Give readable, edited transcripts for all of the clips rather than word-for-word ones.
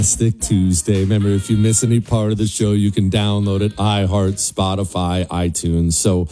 Fantastic Tuesday. Remember, if you miss any part of the show, you can download it, iHeart, Spotify, iTunes. So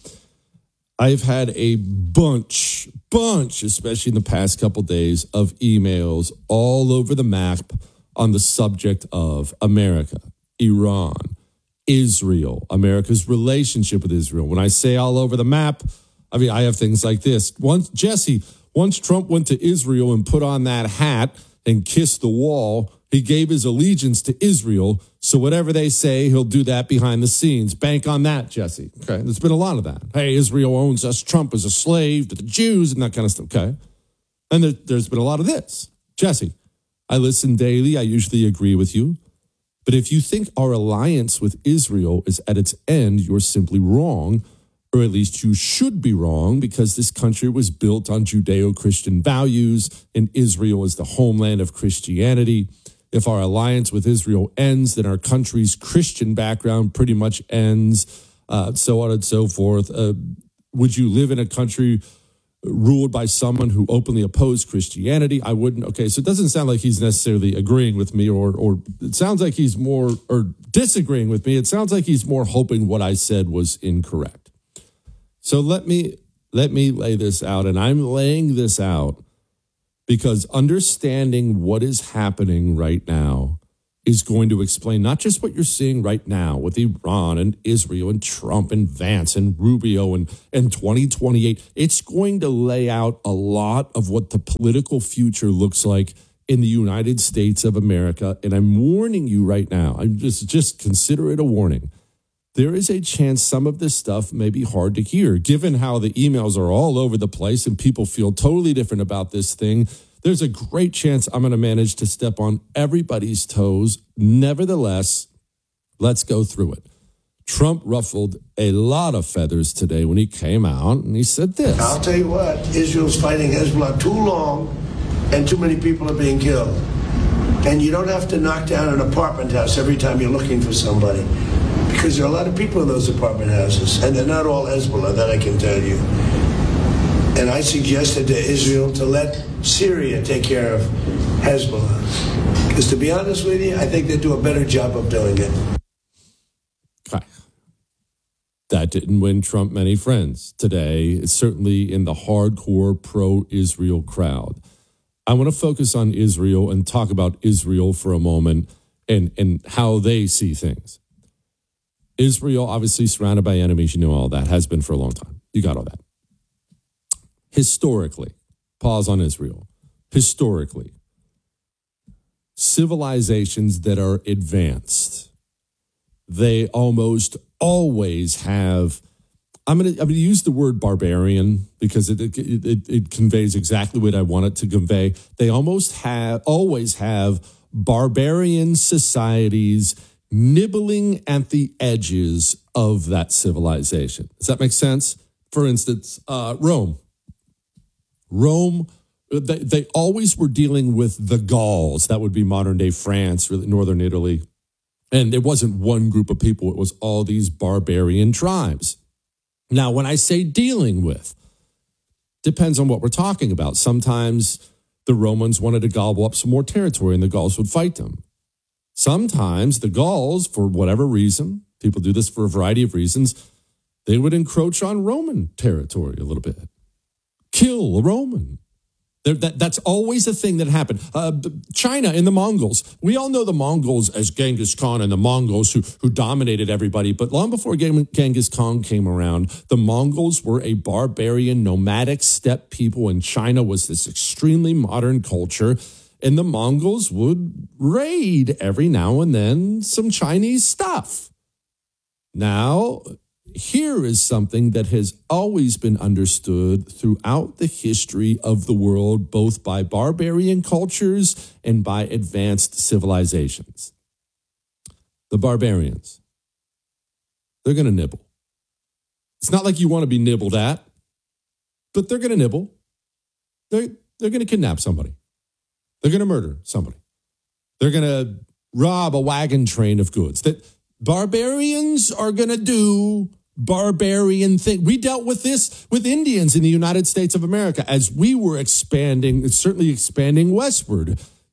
I've had a bunch, especially in the past couple days, of emails all over the map on the subject of America, Iran, Israel, America's relationship with Israel. When I say all over the map, I mean, I have things like this. Once Trump went to Israel and put on that hat and kissed the wall, he gave his allegiance to Israel. So whatever they say, he'll do that behind the scenes. Bank on that, Jesse. Okay. There's been a lot of that. Hey, Israel owns us. Trump is a slave to the Jews and that kind of stuff. Okay. And there's been a lot of this. Jesse, I listen daily. I usually agree with you. But if you think our alliance with Israel is at its end, you're simply wrong. Or at least you should be wrong, because this country was built on Judeo-Christian values and Israel is the homeland of Christianity. If our alliance with Israel ends, then our country's Christian background pretty much ends, so on and so forth. Would you live in a country ruled by someone who openly opposed Christianity? I wouldn't. Okay, so it doesn't sound like he's necessarily agreeing with me, or it sounds like he's more, or disagreeing with me. It sounds like he's more hoping what I said was incorrect. So let me lay this out, and I'm laying this out because understanding what is happening right now is going to explain not just what you're seeing right now with Iran and Israel and Trump and Vance and Rubio and 2028. It's going to lay out a lot of what the political future looks like in the United States of America. And I'm warning you right now. I'm just consider it a warning. There is a chance some of this stuff may be hard to hear, given how the emails are all over the place and people feel totally different about this thing. There's a great chance I'm going to manage to step on everybody's toes. Nevertheless, let's go through it. Trump ruffled a lot of feathers today when he came out and he said this. I'll tell you what, Israel's fighting Hezbollah too long and too many people are being killed. And you don't have to knock down an apartment house every time you're looking for somebody. Because there are a lot of people in those apartment houses, and they're not all Hezbollah, that I can tell you. And I suggested to Israel to let Syria take care of Hezbollah. Because to be honest with you, I think they do a better job of doing it. Okay. That didn't win Trump many friends today. It's certainly in the hardcore pro-Israel crowd. I want to focus on Israel and talk about Israel for a moment and how they see things. Israel, obviously surrounded by enemies, you know all that, has been for a long time. You got all that. Historically, pause on Israel. Historically, civilizations that are advanced, they almost always have, I'm going to use the word barbarian because it conveys exactly what I want it to convey. They always have barbarian societies nibbling at the edges of that civilization. Does that make sense? For instance, Rome. They always were dealing with the Gauls. That would be modern day France, really northern Italy. And it wasn't one group of people. It was all these barbarian tribes. Now, when I say dealing with, depends on what we're talking about. Sometimes the Romans wanted to gobble up some more territory and the Gauls would fight them. Sometimes the Gauls, for whatever reason, people do this for a variety of reasons, they would encroach on Roman territory a little bit. Kill a Roman. That's always a thing that happened. China and the Mongols. We all know the Mongols as Genghis Khan and the Mongols who dominated everybody. But long before Genghis Khan came around, the Mongols were a barbarian, nomadic steppe people, and China was this extremely modern culture. And the Mongols would raid every now and then some Chinese stuff. Now, here is something that has always been understood throughout the history of the world, both by barbarian cultures and by advanced civilizations. The barbarians, they're going to nibble. It's not like you want to be nibbled at, but they're going to nibble. They're going to kidnap somebody. They're going to murder somebody. They're going to rob a wagon train of goods. That barbarians are going to do barbarian things. We dealt with this with Indians in the United States of America as we were expanding, certainly expanding westward.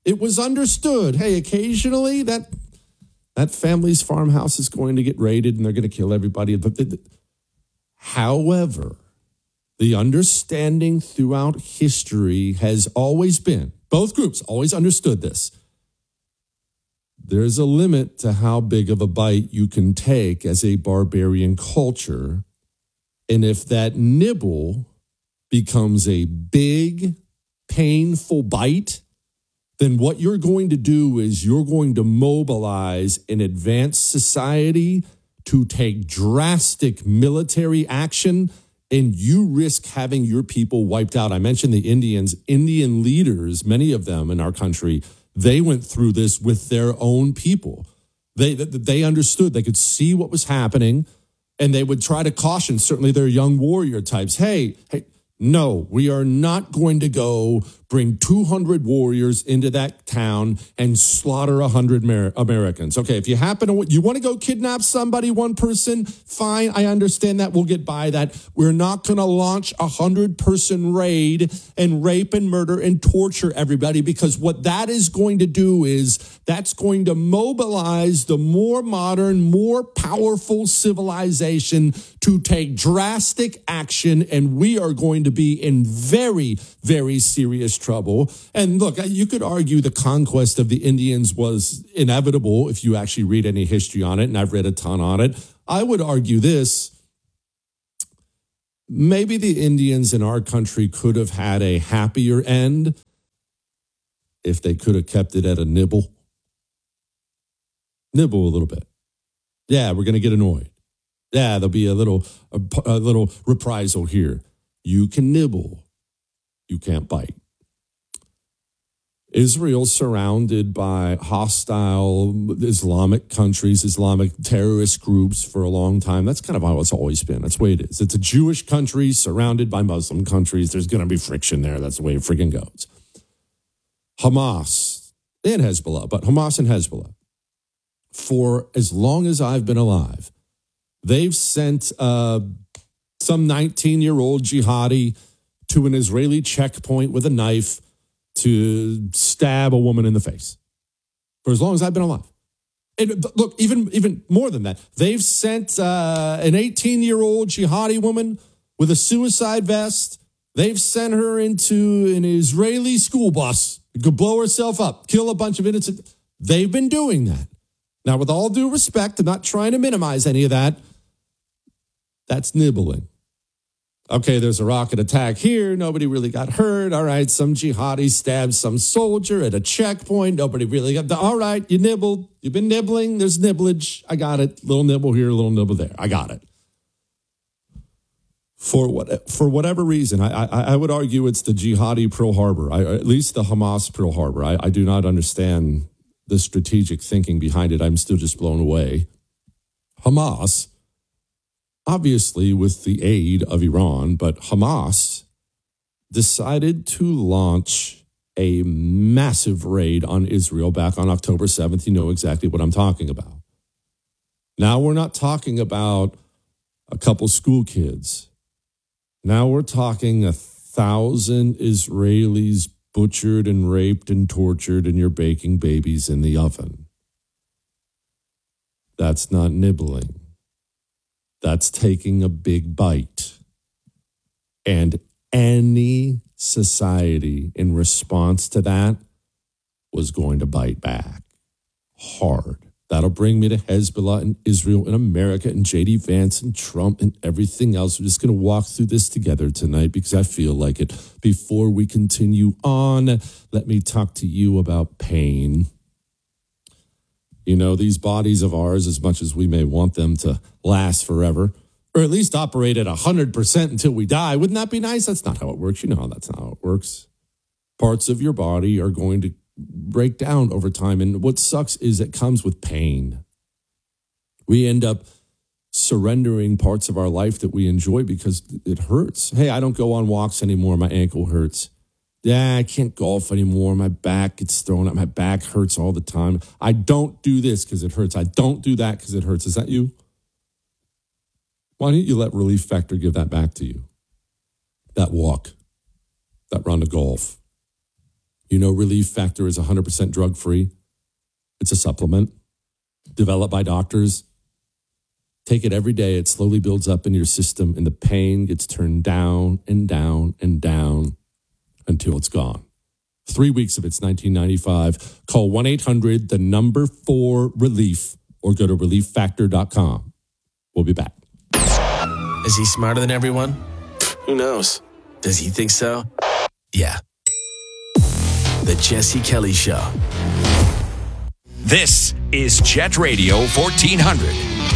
It was understood. Hey, occasionally that family's farmhouse is going to get raided and they're going to kill everybody. However, the understanding throughout history has always been, both groups always understood this. There's a limit to how big of a bite you can take as a barbarian culture. And if that nibble becomes a big, painful bite, then what you're going to do is you're going to mobilize an advanced society to take drastic military action, and you risk having your people wiped out. I mentioned the Indians, Indian leaders, many of them in our country, they went through this with their own people. They understood, they could see what was happening, and they would try to caution, certainly their young warrior types, hey, no, we are not going to go bring 200 warriors into that town and slaughter 100 Americans. Okay, if you you want to go kidnap somebody, one person, fine, I understand that. We'll get by that. We're not going to launch 100-person raid and rape and murder and torture everybody, because what that is going to do is that's going to mobilize the more modern, more powerful civilization to take drastic action, and we are going to be in very, very serious trouble. And look, you could argue the conquest of the Indians was inevitable if you actually read any history on it, and I've read a ton on it. I would argue this. Maybe the Indians in our country could have had a happier end if they could have kept it at a nibble. Nibble a little bit. Yeah, we're going to get annoyed. Yeah, there'll be a little reprisal here. You can nibble. You can't bite. Israel surrounded by hostile Islamic countries, Islamic terrorist groups for a long time. That's kind of how it's always been. That's the way it is. It's a Jewish country surrounded by Muslim countries. There's going to be friction there. That's the way it friggin' goes. Hamas and Hezbollah, but Hamas and Hezbollah, for as long as I've been alive, they've sent some 19-year-old jihadi to an Israeli checkpoint with a knife to stab a woman in the face. For as long as I've been alive. And look, even more than that, they've sent an 18-year-old jihadi woman with a suicide vest. They've sent her into an Israeli school bus. Could blow herself up, kill a bunch of innocent. They've been doing that. Now, with all due respect, I'm not trying to minimize any of that. That's nibbling. Okay, there's a rocket attack here. Nobody really got hurt. All right, some jihadi stabbed some soldier at a checkpoint. Nobody really got... All right, you nibbled. You've been nibbling. There's nibblage. I got it. Little nibble here, little nibble there. I got it. For whatever reason, I would argue it's the jihadi Pearl Harbor, at least the Hamas Pearl Harbor. I do not understand the strategic thinking behind it. I'm still just blown away. Hamas, obviously with the aid of Iran, but Hamas decided to launch a massive raid on Israel back on October 7th. You know exactly what I'm talking about. Now we're not talking about a couple school kids. Now we're talking 1,000 Israelis butchered and raped and tortured, and you're baking babies in the oven. That's not nibbling. That's taking a big bite. And any society in response to that was going to bite back hard. That'll bring me to Hezbollah and Israel and America and J.D. Vance and Trump and everything else. We're just going to walk through this together tonight because I feel like it. Before we continue on, let me talk to you about pain. You know, these bodies of ours, as much as we may want them to last forever, or at least operate at 100% until we die, wouldn't that be nice? That's not how it works. You know that's not how it works. Parts of your body are going to break down over time. And what sucks is it comes with pain. We end up surrendering parts of our life that we enjoy because it hurts. Hey, I don't go on walks anymore. My ankle hurts. Yeah, I can't golf anymore. My back gets thrown up. My back hurts all the time. I don't do this because it hurts. I don't do that because it hurts. Is that you? Why don't you let Relief Factor give that back to you? That walk, that round of golf. You know, Relief Factor is 100% drug-free. It's a supplement developed by doctors. Take it every day. It slowly builds up in your system, and the pain gets turned down and down and down until it's gone. 3 weeks of it's $19.95. Call 1-800-4RELIEF or go to relieffactor.com. We'll be back. Is he smarter than everyone? Who knows? Does he think so? Yeah. The Jesse Kelly Show. This is Jet Radio 1400.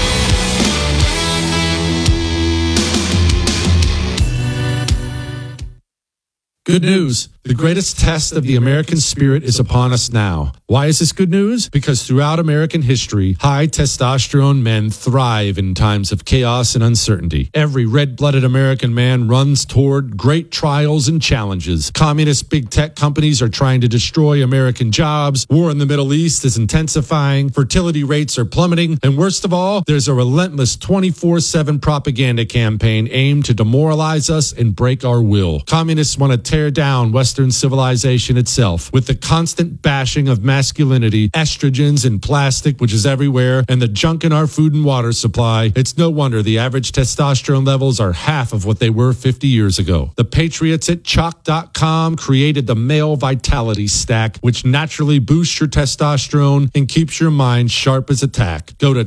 Good news. The greatest test of the American spirit is upon us now. Why is this good news? Because throughout American history, high testosterone men thrive in times of chaos and uncertainty. Every red-blooded American man runs toward great trials and challenges. Communist big tech companies are trying to destroy American jobs. War in the Middle East is intensifying. Fertility rates are plummeting. And worst of all, there's a relentless 24/7 propaganda campaign aimed to demoralize us and break our will. Communists want to tear down Western civilization itself with the constant bashing of masculinity, estrogens and plastic, which is everywhere, and the junk in our food and water supply. It's no wonder the average testosterone levels are half of what they were 50 years ago. The patriots at Chalk.com created the Male Vitality Stack, which naturally boosts your testosterone and keeps your mind sharp as a tack. Go to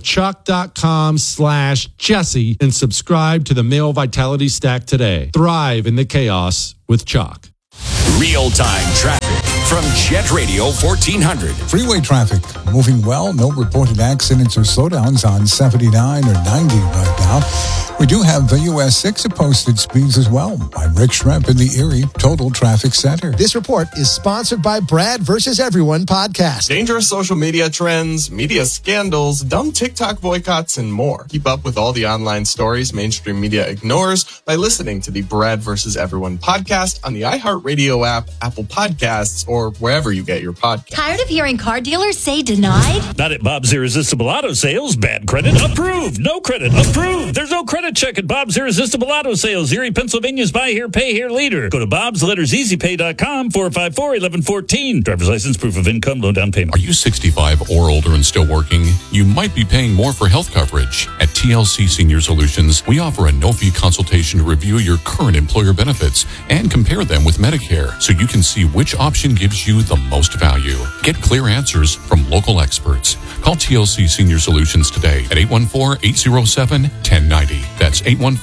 Chalk.com/Jesse and subscribe to the Male Vitality Stack today. Thrive in the chaos with Chalk. Real-time traffic from Jet Radio 1400. Freeway traffic moving well. No reported accidents or slowdowns on 79 or 90 right now. We do have the US 6 at posted speeds as well. I'm Rick Schremp in the Erie Total Traffic Center. This report is sponsored by Brad vs. Everyone podcast. Dangerous social media trends, media scandals, dumb TikTok boycotts, and more. Keep up with all the online stories mainstream media ignores by listening to the Brad vs. Everyone podcast on the iHeartRadio app, Apple Podcasts, or wherever you get your podcasts. Tired of hearing car dealers say denied? Not at Bob's Irresistible Auto Sales. Bad credit approved. No credit approved. There's no credit check at Bob's Irresistible Auto Sales. Erie, Pennsylvania's buy here, pay here leader. Go to bobsletterseasypay.com, 454-1114. Driver's license, proof of income, low down payment. Are you 65 or older and still working? You might be paying more for health coverage. At TLC Senior Solutions, we offer a no-fee consultation to review your current employer benefits and compare them with Medicare so you can see which option gives you the most value. Get clear answers from local experts. Call TLC Senior Solutions today at 814-807-1090. That's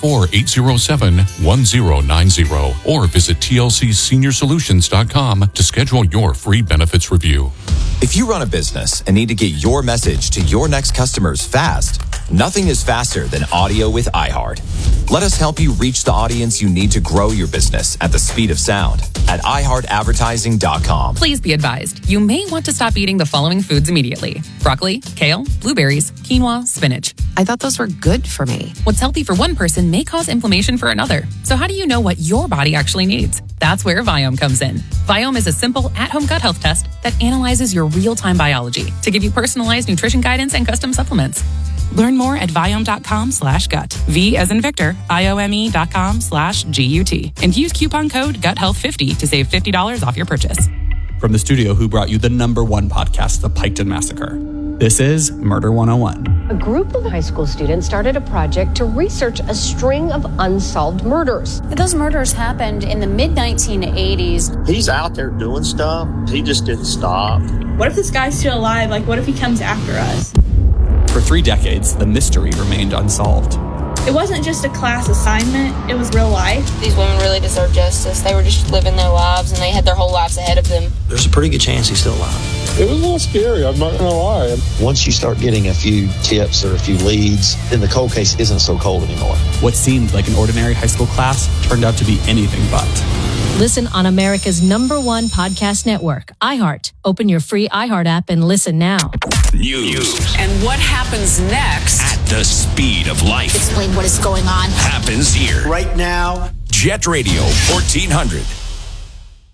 814-807-1090. Or visit tlcseniorsolutions.com to schedule your free benefits review. If you run a business and need to get your message to your next customers fast, nothing is faster than audio with iHeart. Let us help you reach the audience you need to grow your business at the speed of sound at iHeartAdvertising.com. Please be advised, you may want to stop eating the following foods immediately: broccoli, kale, blueberries, quinoa, spinach. I thought those were good for me. What's healthy for one person may cause inflammation for another. So how do you know what your body actually needs? That's where Viome comes in. Viome is a simple at-home gut health test that analyzes your real-time biology to give you personalized nutrition guidance and custom supplements. Learn more at Viome.com/gut. V as in Victor, IOME.com/GUT. And use coupon code GUTHEALTH50 to save $50 off your purchase. From the studio who brought you the #1 podcast, The Piketon Massacre, this is Murder 101. A group of high school students started a project to research a string of unsolved murders. Those murders happened in the mid-1980s. He's out there doing stuff. He just didn't stop. What if this guy's still alive? Like, what if he comes after us? For 3 decades, the mystery remained unsolved. It wasn't just a class assignment, it was real life. These women really deserve justice. They were just living their lives, and they had their whole lives ahead of them. There's a pretty good chance he's still alive. It was a little scary, I'm not going to lie. Once you start getting a few tips or a few leads, then the cold case isn't so cold anymore. What seemed like an ordinary high school class turned out to be anything but. Listen on America's #1 podcast network, iHeart. Open your free iHeart app and listen now. News. And what happens next? At the speed of life. Explain what is going on. Happens here. Right now. Jet Radio 1400.